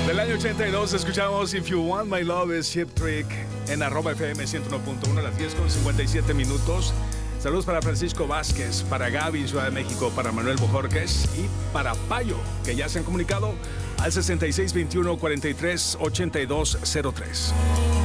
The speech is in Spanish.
Del año 82 escuchamos If You Want My Love is Cheap Trick en @FM 101.1 a las 10:57. Saludos para Francisco Vázquez, para Gaby, Ciudad de México, para Manuel Bojorques y para Payo, que ya se han comunicado al 6621 43 8203.